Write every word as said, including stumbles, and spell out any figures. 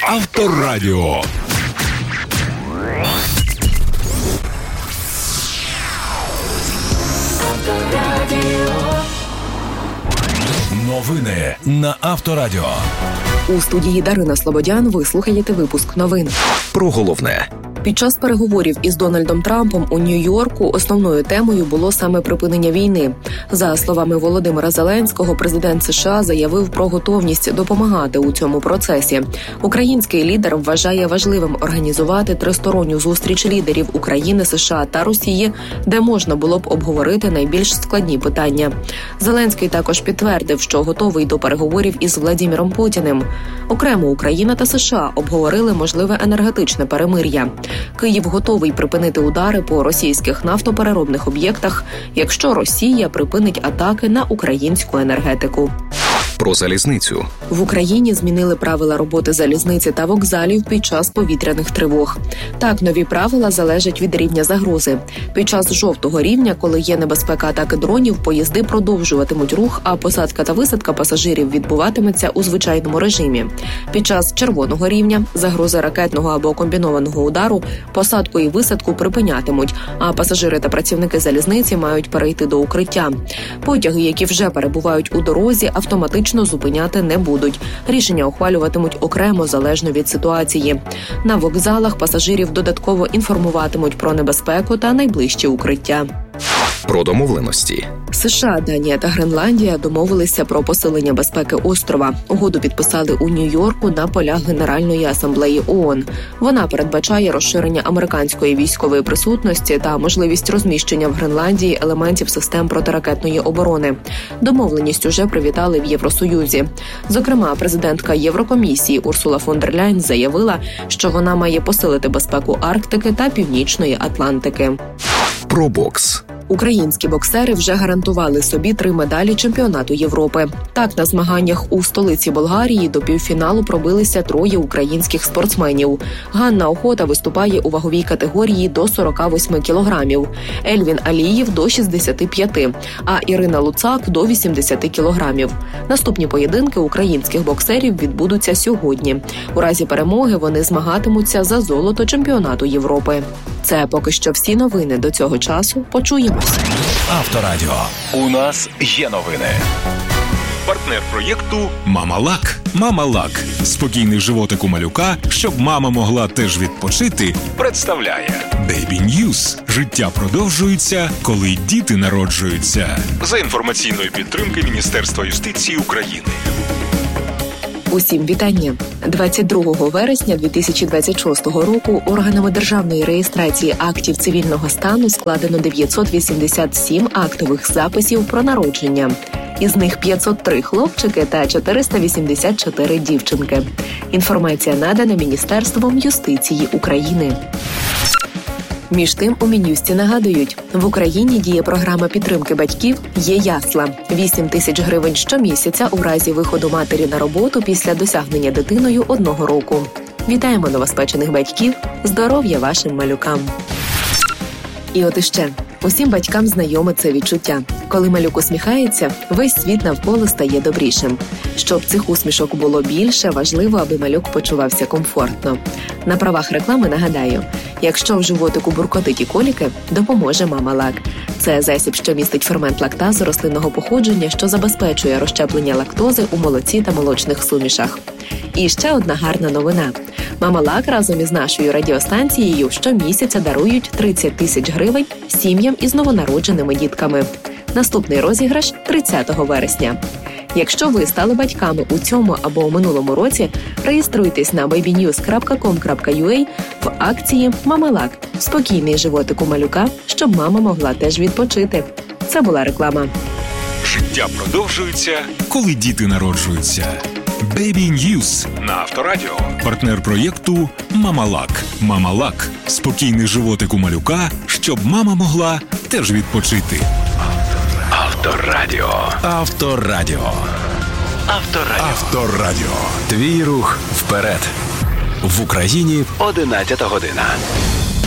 Авторадіо. Новини на Авторадіо. У студії Дарина Слободян ви слухаєте випуск новин. Про головне. Під час переговорів із Дональдом Трампом у Нью-Йорку основною темою було саме припинення війни. За словами Володимира Зеленського, президент США заявив про готовність допомагати у цьому процесі. Український лідер вважає важливим організувати тристоронню зустріч лідерів України, США та Росії, де можна було б обговорити найбільш складні питання. Зеленський також підтвердив, що готовий до переговорів із Владимиром Путіним. Окремо Україна та США обговорили можливе енергетичне перемир'я. Київ готовий припинити удари по російських нафтопереробних об'єктах, якщо Росія припинить атаки на українську енергетику. Про залізницю. В Україні змінили правила роботи залізниці та вокзалів під час повітряних тривог. Так, нові правила залежать від рівня загрози. Під час жовтого рівня, коли є небезпека атаки дронів, поїзди продовжуватимуть рух, а посадка та висадка пасажирів відбуватиметься у звичайному режимі. Під час червоного рівня, загрози ракетного або комбінованого удару, посадку і висадку припинятимуть, а пасажири та працівники залізниці мають перейти до укриття. Потяги, які вже перебувають у дорозі, автоматично зупиняти не будуть. Рішення ухвалюватимуть окремо, залежно від ситуації. На вокзалах пасажирів додатково інформуватимуть про небезпеку та найближчі укриття. Про домовленості. США, Данія та Гренландія домовилися про посилення безпеки острова. Угоду підписали у Нью-Йорку на полях Генеральної асамблеї ООН. Вона передбачає розширення американської військової присутності та можливість розміщення в Гренландії елементів систем протиракетної оборони. Домовленість уже привітали в Євросоюзі. Зокрема, президентка Єврокомісії Урсула фон дер Ляйн заявила, що вона має посилити безпеку Арктики та Північної Атлантики. Про бокс. Українські боксери вже гарантували собі три медалі чемпіонату Європи. Так, на змаганнях у столиці Болгарії до півфіналу пробилися троє українських спортсменів. Ганна Охота виступає у ваговій категорії до сорок вісім кілограмів, Ельвін Алієв – до шістдесят п'ять, а Ірина Луцак – до вісімдесят кілограмів. Наступні поєдинки українських боксерів відбудуться сьогодні. У разі перемоги вони змагатимуться за золото чемпіонату Європи. Це поки що всі новини до цього часу. Почуємось. Авторадіо. У нас є новини. Партнер проєкту «Мама-Лак». «Мама-Лак» – спокійний животик у малюка, щоб мама могла теж відпочити, представляє Baby News. Життя продовжується, коли діти народжуються. За інформаційної підтримки Міністерства юстиції України. Усім вітання. двадцять другого вересня дві тисячі двадцять шостого року органами державної реєстрації актів цивільного стану складено дев'ятсот вісімдесят сім актових записів про народження. Із них п'ятсот три хлопчики та чотириста вісімдесят чотири дівчинки. Інформація надана Міністерством юстиції України. Між тим, у Мін'юсті нагадують, в Україні діє програма підтримки батьків «Є ясла». вісім тисяч гривень щомісяця у разі виходу матері на роботу після досягнення дитиною одного року. Вітаємо новоспечених батьків, здоров'я вашим малюкам. І от іще. Усім батькам знайоме це відчуття. Коли малюк усміхається, весь світ навколо стає добрішим. Щоб цих усмішок було більше, важливо, аби малюк почувався комфортно. На правах реклами нагадаю, якщо в животику буркотить і коліки, допоможе Мама-Лак. Це засіб, що містить фермент лактази рослинного походження, що забезпечує розщеплення лактози у молоці та молочних сумішах. І ще одна гарна новина. Мама-Лак разом із нашою радіостанцією щомісяця дарують тридцять тисяч гривень сім'ям із новонародженими дітками. Наступний розіграш – тридцятого вересня. Якщо ви стали батьками у цьому або у минулому році, реєструйтесь на бейбі ньюз крапка ком крапка ю а в акції «Мама-Лак» – спокійний животик у малюка, щоб мама могла теж відпочити. Це була реклама. Життя продовжується, коли діти народжуються. Baby News на Авторадіо. Партнер проєкту «Мама-Лак». «Мама-Лак» – спокійний животик у малюка, щоб мама могла теж відпочити. Авторадіо. Авторадіо. Авторадіо. Авторадіо. Твій рух вперед. В Україні одинадцята година.